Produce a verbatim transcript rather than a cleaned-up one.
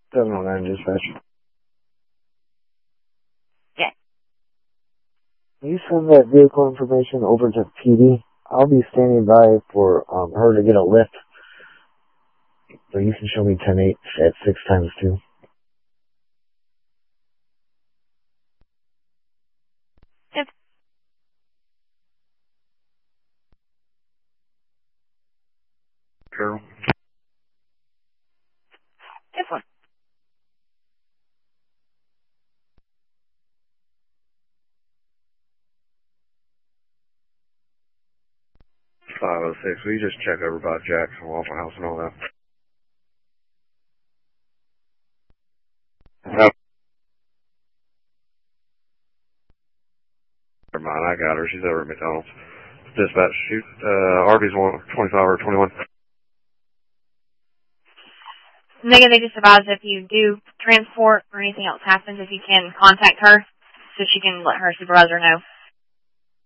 seven oh nine dispatch. Yeah. Can you send that vehicle information over to P D? I'll be standing by for um, her to get a lift. So you can show me ten eight at six times two. Yep. Carol? This one. five oh six. Will you just check over by Jackson, Waffle House, and all that? No. Never mind, I got her. She's over at McDonald's. Dispatch, shoot. Uh, Arby's one, twenty-five or twenty-one. Megan, they just advise if you do transport or anything else happens, if you can contact her so she can let her supervisor know.